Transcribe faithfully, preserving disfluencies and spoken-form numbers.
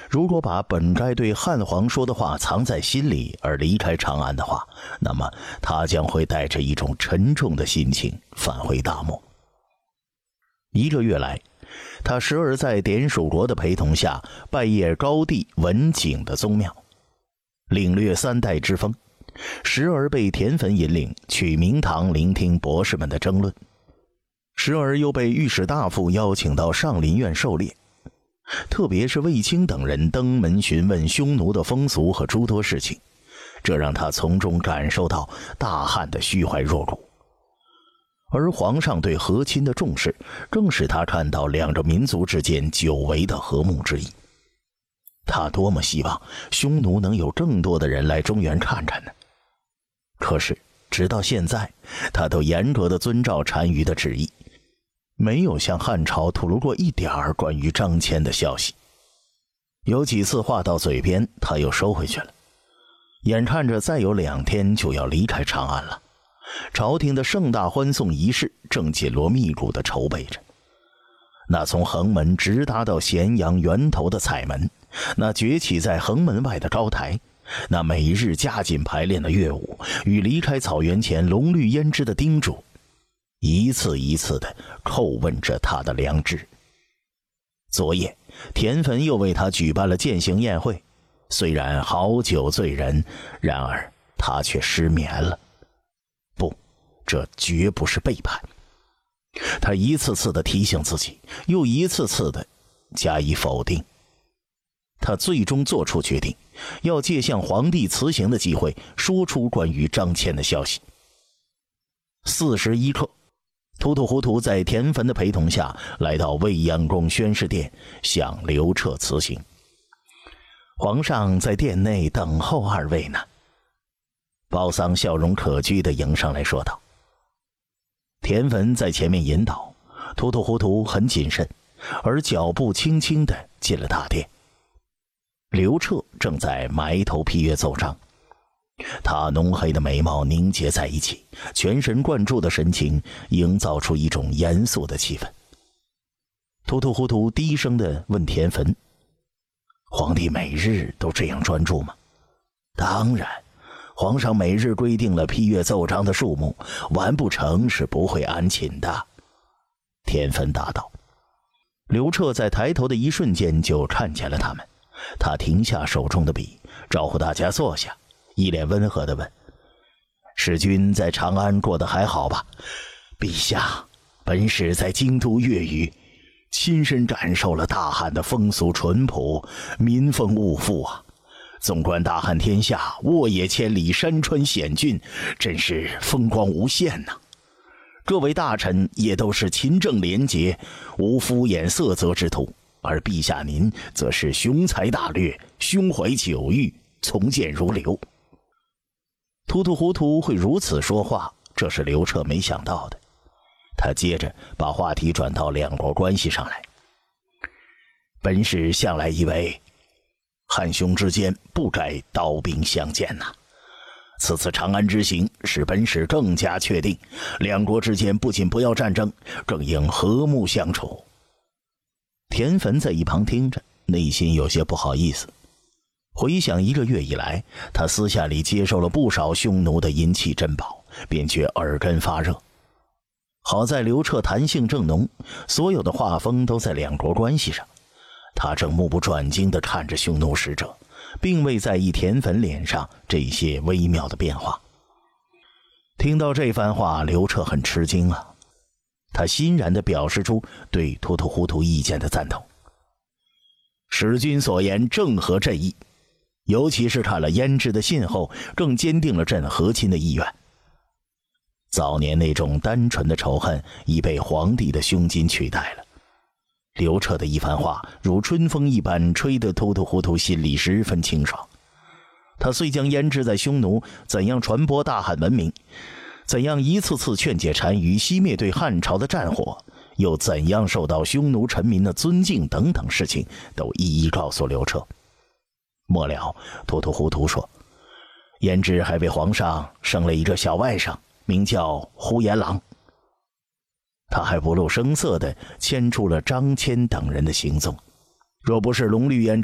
如果把本该对汉皇说的话藏在心里而离开长安的话，那么他将会带着一种沉重的心情返回大漠。一个月来，他时而在典属国的陪同下拜谒高帝文景的宗庙，领略三代之风，时而被田汾引领去明堂聆听博士们的争论，时而又被御史大夫邀请到上林苑狩猎，特别是卫青等人登门询问匈奴的风俗和诸多事情，这让他从中感受到大汉的虚怀若谷。而皇上对和亲的重视，更使他看到两个民族之间久违的和睦之意。他多么希望匈奴能有更多的人来中原看看呢？可是直到现在，他都严格地遵照单于的旨意，没有向汉朝吐露过一点儿关于张骞的消息。有几次话到嘴边，他又收回去了。眼看着再有两天就要离开长安了，朝廷的盛大欢送仪式正紧锣密鼓地筹备着。那从横门直达到咸阳源头的彩门，那崛起在横门外的高台，那每日加紧排练的乐舞，与离开草原前浓绿胭脂的叮嘱，一次一次地叩问着他的良知。昨夜田汾又为他举办了饯行宴会，虽然好酒醉人，然而他却失眠了。不，这绝不是背叛。他一次次地提醒自己，又一次次地加以否定。他最终做出决定，要借向皇帝辞行的机会，说出关于张骞的消息。四十一刻，突突糊涂在田汾的陪同下来到未央宫宣誓殿，向刘彻辞行。皇上在殿内等候二位呢。包桑笑容可掬地迎上来说道。田汾在前面引导，突突糊涂很谨慎，而脚步轻轻地进了大殿。刘彻正在埋头批阅奏章，他浓黑的眉毛凝结在一起，全神贯注的神情营造出一种严肃的气氛。突突糊涂低声地问田汾：皇帝每日都这样专注吗？当然，皇上每日规定了批阅奏章的数目，完不成是不会安寝的。田汾答道。刘彻在抬头的一瞬间就看见了他们，他停下手中的笔，招呼大家坐下，一脸温和地问：使君在长安过得还好吧？陛下，本使在京都粤语，亲身感受了大汉的风俗淳朴，民风物富啊。纵观大汉天下，沃野千里，山川险峻，真是风光无限呐、啊。各位大臣也都是勤政廉洁，无敷衍色泽之徒，而陛下您则是雄才大略，胸怀久欲，从谏如流。突突糊涂会如此说话，这是刘彻没想到的。他接着把话题转到两国关系上来。本使向来以为汉匈之间不该刀兵相见呐、啊。此次长安之行使本使更加确定，两国之间不仅不要战争，更应和睦相处。田汾在一旁听着，内心有些不好意思。回想一个月以来，他私下里接受了不少匈奴的银器珍宝，便觉耳根发热。好在刘彻谈性正浓，所有的话锋都在两国关系上。他正目不转睛地看着匈奴使者，并未在意田汾脸上这些微妙的变化。听到这番话，刘彻很吃惊啊，他欣然地表示出对突突糊涂意见的赞同。使君所言正合朕意，尤其是看了胭脂的信后，更坚定了朕和亲的意愿。早年那种单纯的仇恨已被皇帝的胸襟取代了。刘彻的一番话如春风一般，吹得突突糊涂心里十分清爽。他虽将胭脂在匈奴怎样传播大汉文明，怎样一次次劝解单于熄灭对汉朝的战火，又怎样受到匈奴臣民的尊敬等等事情，都一一告诉刘彻。末了，突突糊涂说，胭脂还为皇上生了一个小外甥，名叫呼延郎。他还不露声色地牵出了张骞等人的行踪，若不是龙绿胭脂